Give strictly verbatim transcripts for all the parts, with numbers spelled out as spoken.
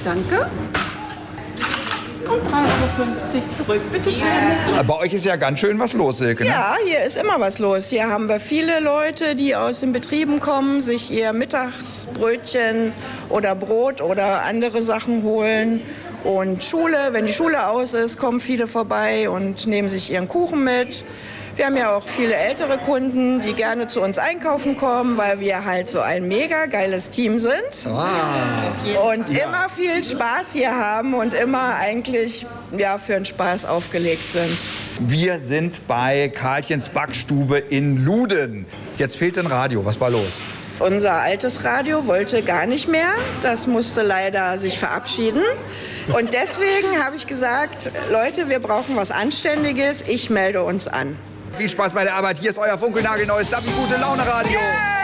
Danke. Und drei Euro fünfzig zurück, bitteschön. Bei euch ist ja ganz schön was los, Silke, ne? Ja, hier ist immer was los. Hier haben wir viele Leute, die aus den Betrieben kommen, sich ihr Mittagsbrötchen oder Brot oder andere Sachen holen. Und Schule, wenn die Schule aus ist, kommen viele vorbei und nehmen sich ihren Kuchen mit. Wir haben ja auch viele ältere Kunden, die gerne zu uns einkaufen kommen, weil wir halt so ein mega geiles Team sind. Wow. Und immer viel Spaß hier haben und immer eigentlich ja, für den Spaß aufgelegt sind. Wir sind bei Karlchens Backstube in Luden. Jetzt fehlt ein Radio. Was war los? Unser altes Radio wollte gar nicht mehr. Das musste leider sich verabschieden. Und deswegen habe ich gesagt, Leute, wir brauchen was Anständiges. Ich melde uns an. Viel Spaß bei der Arbeit. Hier ist euer funkelnagelneues Dabi Gute Laune Radio.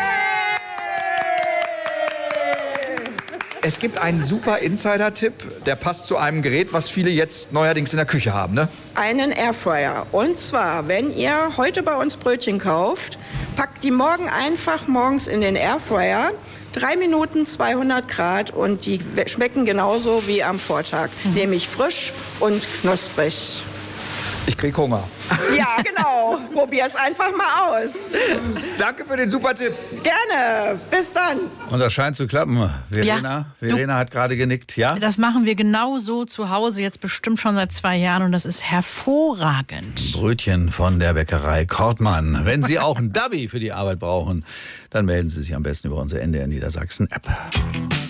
Es gibt einen super Insider-Tipp, der passt zu einem Gerät, was viele jetzt neuerdings in der Küche haben, ne? Einen Airfryer. Und zwar, wenn ihr heute bei uns Brötchen kauft, packt die morgen einfach morgens in den Airfryer. Drei Minuten, zweihundert Grad und die schmecken genauso wie am Vortag. Mhm. Nämlich frisch und knusprig. Ich krieg Hunger. Ja, genau. Probier's einfach mal aus. Danke für den super Tipp. Gerne. Bis dann. Und das scheint zu klappen. Verena, Ja, Verena hat gerade genickt, ja? Das machen wir genau so zu Hause jetzt bestimmt schon seit zwei Jahren und das ist hervorragend. Brötchen von der Bäckerei Kortmann. Wenn Sie auch ein Dabi für die Arbeit brauchen, dann melden Sie sich am besten über unsere N D R Niedersachsen App.